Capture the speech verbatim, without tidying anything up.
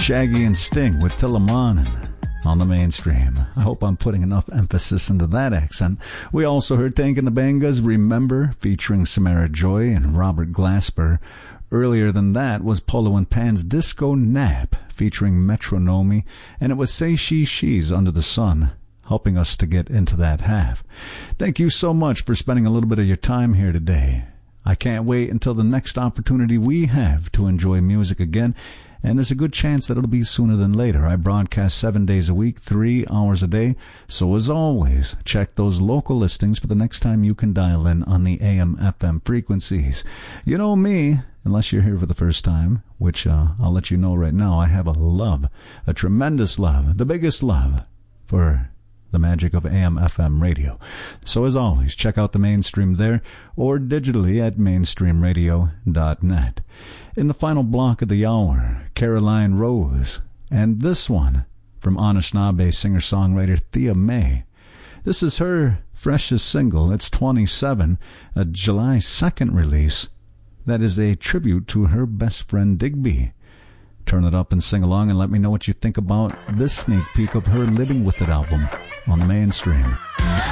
Shaggy and Sting with Tillamanen on the Mainstream. I hope I'm putting enough emphasis into that accent. We also heard Tank and the Bangas, Remember, featuring Samara Joy and Robert Glasper. Earlier than that was Polo and Pan's Disco Nap, featuring Metronomy, and it was Say She She's Under the Sun, helping us to get into that half. Thank you so much for spending a little bit of your time here today. I can't wait until the next opportunity we have to enjoy music again, and there's a good chance that it'll be sooner than later. I broadcast seven days a week, three hours a day, so as always, check those local listings for the next time you can dial in on the A M F M frequencies. You know me, unless you're here for the first time, which uh, I'll let you know right now, I have a love, a tremendous love, the biggest love for the magic of A M F M radio. So as always, check out the Mainstream there or digitally at mainstream radio dot net. In the final block of the hour, Caroline Rose, and this one from Anishinaabe singer-songwriter Thea May. This is her freshest single. It's twenty-seven, a July second release that is a tribute to her best friend Digby. Turn it up and sing along and let me know what you think about this sneak peek of her Living With It album on the Mainstream.